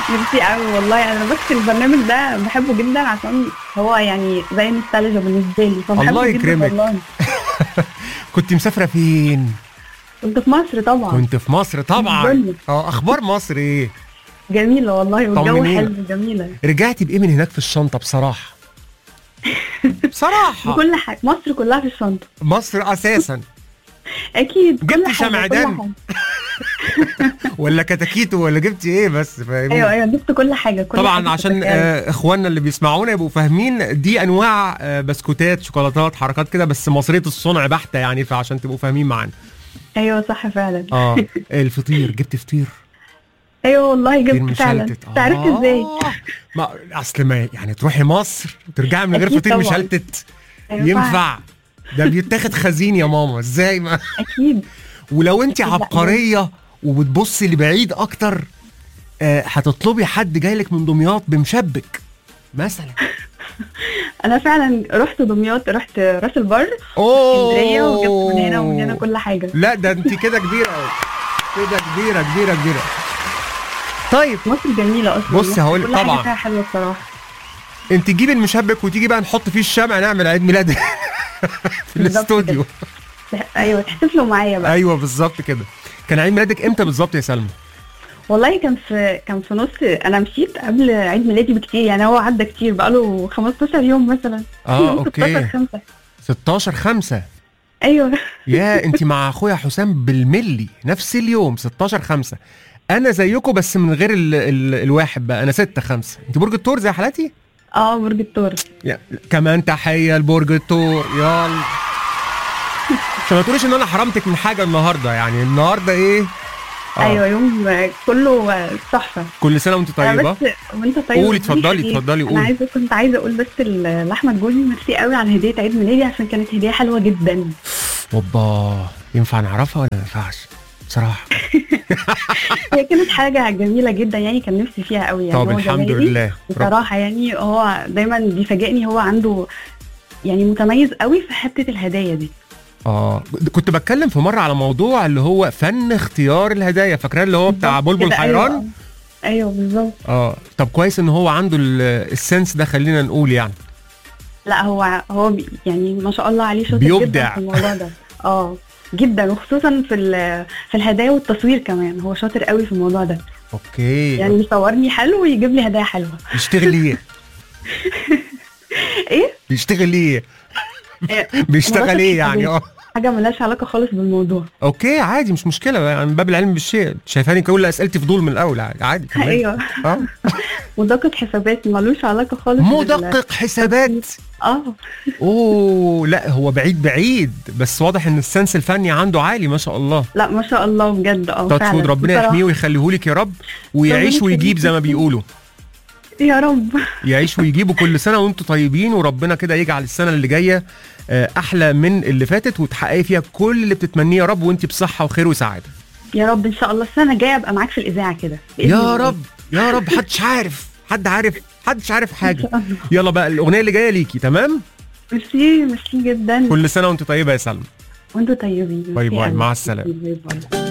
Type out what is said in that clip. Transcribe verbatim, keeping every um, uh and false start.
ميرسي قوي والله. انا بس البرنامج ده بحبه جدا عشان هو يعني زي نوستالجيا بالنسبه لي، فبحبه الله جدا يكرمك. والله. كنت مسافره فين؟ كنت في مصر طبعا. كنت في مصر طبعا. الدنيا. اه اخبار مصر ايه؟ جميله والله، والجو طمنينا. حلو، جميله رجعتي بايه من هناك في الشنطه بصراحه؟ بصراحه بكل حاجه، مصر كلها في الشنطه. مصر اساسا. اكيد كل جبتي حاجه، شمعدان؟ كل حاجه. ولا كتاكيتو ولا جبتي ايه بس فاهمين؟ ايوه ايوه جبت كل حاجه، كل طبعا حاجة عشان تتخيلها. آه اخواننا اللي بيسمعونا يبقوا فاهمين، دي انواع آه بسكوتات، شوكولاتات، حركات كده، بس مصريه الصنع بحته يعني، فعشان تبقوا فاهمين معانا. ايوه صح فعلا. اه الفطير، جبت فطير؟ ايوه والله فطير جبت فعلا. مشلتت. انت عرفت ازاي؟ ما اصل ما يعني تروحي مصر وترجعي من غير أكيد فطير طبعاً. مشلتت؟ أيوة ينفع؟ ده بيتاخد خزين يا ماما، ازاي ما اكيد. ولو انت أكيد لا، عبقريه وبتبصي لبعيد اكتر، آه هتطلبي حد جايلك من دمياط بمشبك مثلا. انا فعلا رحت دمياط، رحت راس البر، اوه اسكندريه، وجبت من هنا ومن هنا كل حاجه. لا ده انت كده كبيره قوي، كده كبيره كبيره كبيره. طيب مصر جميله اصلا. بصي مصر هقول كل حاجه طبعا، فيها حلوه بصراحه. انت تجيبي المشبك وتيجي بقى نحط فيه الشمع، نعمل عيد ميلاد في بالظبط الاستوديو. تح- ايوه تحتفلوا معايا بقى. ايوه بالظبط كده. كان عيد ميلادك امتى بالظبط يا سلمى؟ والله كان في كان في نص، انا مشيت قبل عيد ميلادي بكتير، يعني هو عدى كتير، بقاله خمستاشر يوم مثلا. اه يوم اوكي. ستاشر خمسة. ستاشر خمسة. ايوه. يا انت مع اخويا حسام بالملي نفس اليوم ستاشر خمسة. انا زيكم بس من غير ال ال الواحد بقى، انا ستة خمسة. انت برج الثور زي حالاتي؟ اه برج الثور. يا كمان تحيه لبرج الثور، يلا. عشان ما تقوليش ان انا حرمتك من حاجه النهارده، يعني النهارده ايه؟ آه. ايوه يوم كله تحفه. كل سنه وانت انا طيبه. بس وانت طيب. قولي اتفضلي اتفضلي انا قولي. عايزه كنت عايزه اقول بس ل- لاحمد جوزي ميرسي قوي عن هديه عيد ميلادي، عشان كانت هديه حلوه جدا. اوبا، ينفع نعرفها ولا ما ينفعش بصراحه؟ هي كانت حاجه جميله جدا، يعني كان نفسي فيها قوي. يعني طب هو الحمد جمالي لله. رب. بصراحه، يعني هو دايما بيفاجئني، هو عنده يعني متميز قوي في حته الهدايا دي. اه كنت بتكلم في مره على موضوع اللي هو فن اختيار الهدايا، فاكراه اللي هو بتاع بالظبط بلبل كده، حيران؟ ايوه, أيوة بالظبط. اه طب كويس ان هو عنده ال- السنس ده، خلينا نقول يعني. لا هو هو بي يعني ما شاء الله عليه، شاطر بيبدع. جدا في الموضوع ده. اه جدا، وخصوصا في ال- في الهدايا والتصوير كمان، هو شاطر قوي في الموضوع ده. اوكي. يعني يصورني حلو ويجيب لي هدايا حلوه. بيشتغل ايه؟ ايه؟ بيشتغل ايه؟ إيه، بيشتغل مراتب ايه يعني؟ حسابات. اه حاجه ملهاش علاقه خالص بالموضوع. اوكي عادي مش مشكله، يعني من باب العلم بالشيء. شايفاني كل اسئلتي فضول من الاول، عادي عادي كمان. ايوه. اه مدقق حسابات ملوش علاقه خالص بال- مدقق حسابات. اه اوه لا هو بعيد بعيد، بس واضح ان السنس الفني عنده عالي ما شاء الله. لا ما شاء الله بجد. اه تاتش فعلا وود، ربنا بصراحة. يحميه ويخليهولك يا رب، ويعيش ربنا ويجيب زي ما يخليك. بيقولوا. يا رب. يعيش ويجيب، كل سنه وانتم طيبين، وربنا كده يجعل السنه اللي جايه آه، احلى من اللي فاتت، وتحققي فيها كل اللي بتتمنيه يا رب، وانت بصحه وخير وسعاده. يا رب ان شاء الله السنه الجايه ابقى معاك في الاذاعه كده بإذن يا الله. رب يا رب. محدش عارف، حد عارف؟ محدش عارف ان حاجه. شاء الله. يلا بقى الاغنيه اللي جايه ليكي، تمام؟ ميرسي ميرسي جدا. كل سنه وانت طيبه يا سلمى. وانتوا طيبين. باي ميرسي باي، أوي. مع السلامة. باي باي.